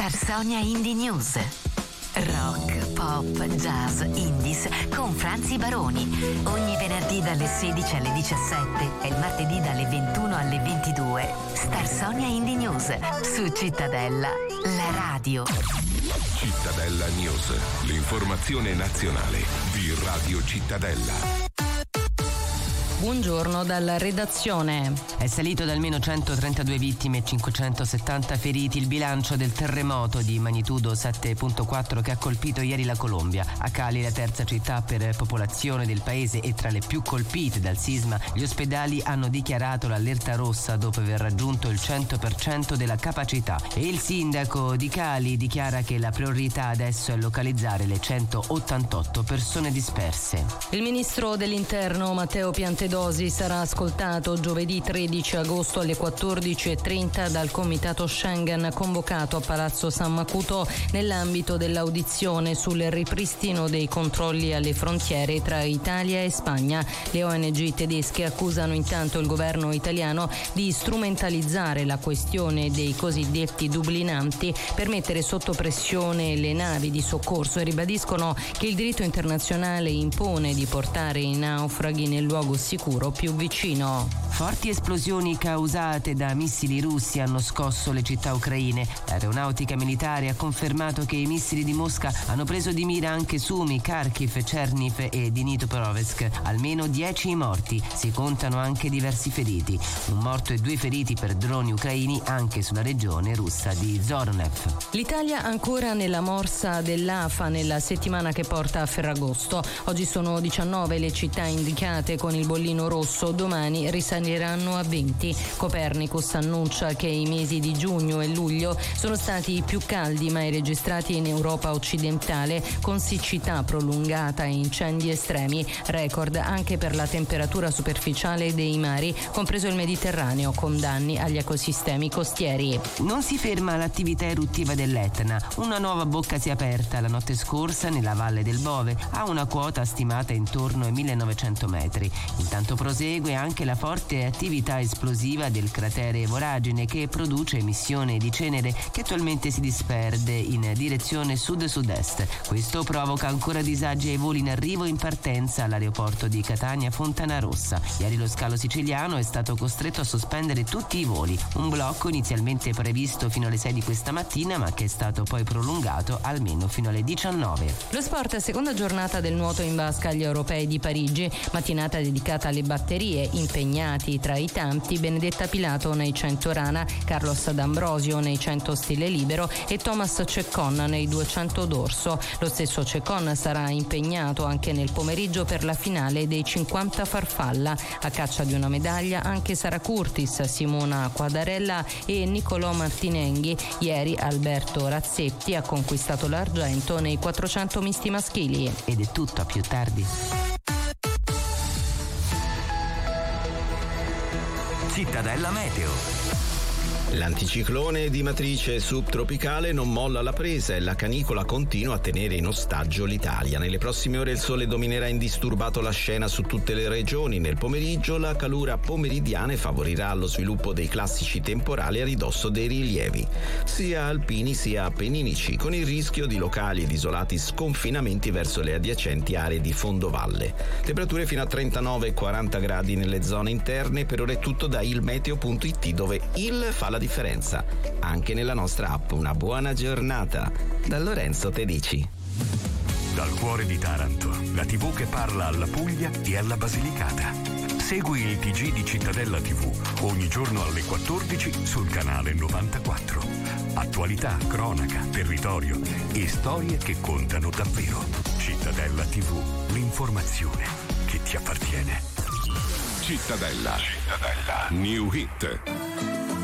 Star Sonia Indie News. Rock, pop, jazz, indies con Franzi Baroni. Ogni venerdì dalle 16 alle 17 e il martedì dalle 21 alle 22. Star Sonia Indie News su Cittadella, la radio. Cittadella News, l'informazione nazionale di Radio Cittadella. Buongiorno dalla redazione. È salito da almeno 132 vittime e 570 feriti il bilancio del terremoto di magnitudo 7.4 che ha colpito ieri la Colombia. A Cali, la terza città per popolazione del paese e tra le più colpite dal sisma, gli ospedali hanno dichiarato l'allerta rossa dopo aver raggiunto il 100% della capacità. E il sindaco di Cali dichiara che la priorità adesso è localizzare le 188 persone disperse. Il ministro dell'Interno Matteo Piantedosi sarà ascoltato giovedì 13 agosto alle 14.30 dal Comitato Schengen convocato a Palazzo San Macuto nell'ambito dell'audizione sul ripristino dei controlli alle frontiere tra Italia e Spagna. Le ONG tedesche accusano intanto il governo italiano di strumentalizzare la questione dei cosiddetti dublinanti per mettere sotto pressione le navi di soccorso e ribadiscono che il diritto internazionale impone di portare i naufraghi nel luogo sicuro più vicino. Forti esplosioni causate da missili russi hanno scosso le città ucraine. L'aeronautica militare ha confermato che i missili di Mosca hanno preso di mira anche Sumi, Kharkiv, Cherniv e Dnipropetrovsk. Almeno 10 morti, si contano anche diversi feriti. Un morto e 2 feriti per droni ucraini anche sulla regione russa di Zornev. L'Italia ancora nella morsa dell'AFA nella settimana che porta a Ferragosto. Oggi sono 19 le città indicate con il bollino rosso, domani risaliranno a 20. Copernicus annuncia che i mesi di giugno e luglio sono stati i più caldi mai registrati in Europa occidentale, con siccità prolungata e incendi estremi, record anche per la temperatura superficiale dei mari, compreso il Mediterraneo, con danni agli ecosistemi costieri. Non si ferma l'attività eruttiva dell'Etna. Una nuova bocca si è aperta la notte scorsa nella Valle del Bove, ha una quota stimata intorno ai 1900 metri. Intanto prosegue anche la forte attività esplosiva del cratere Voragine che produce emissione di cenere che attualmente si disperde in direzione sud-sud-est. Questo provoca ancora disagi ai voli in arrivo e in partenza all'aeroporto di Catania Fontanarossa. Ieri lo scalo siciliano è stato costretto a sospendere tutti i voli, un blocco inizialmente previsto fino alle 6 di questa mattina ma che è stato poi prolungato almeno fino alle 19. Lo sport, seconda giornata del nuoto in vasca agli europei di Parigi, mattinata dedicata alle batterie, impegnati tra i tanti Benedetta Pilato nei 100 rana, Carlos D'Ambrosio nei 100 stile libero e Thomas Ceccon nei 200 dorso. Lo stesso Ceccon sarà impegnato anche nel pomeriggio per la finale dei 50 farfalla. A caccia di una medaglia anche Sara Curtis, Simona Quadarella e Niccolò Martinenghi. Ieri Alberto Razzetti ha conquistato l'argento nei 400 misti maschili. Ed è tutto, a più tardi. Cittadella Meteo. L'anticiclone di matrice subtropicale non molla la presa e la canicola continua a tenere in ostaggio l'Italia. Nelle prossime ore il sole dominerà indisturbato la scena su tutte le regioni. Nel pomeriggio la calura pomeridiana favorirà lo sviluppo dei classici temporali a ridosso dei rilievi, sia alpini sia appenninici, con il rischio di locali ed isolati sconfinamenti verso le adiacenti aree di fondovalle. Temperature fino a 39 e 40 gradi nelle zone interne. Per ora è tutto da ilmeteo.it, dove il fa la differenza anche nella nostra app. Una buona giornata da Lorenzo Tedici. Dal cuore di Taranto, la TV che parla alla Puglia e alla Basilicata. Segui il TG di Cittadella TV ogni giorno alle 14 sul canale 94. Attualità, cronaca, territorio e storie che contano davvero. Cittadella TV, l'informazione che ti appartiene. Cittadella. New Hit.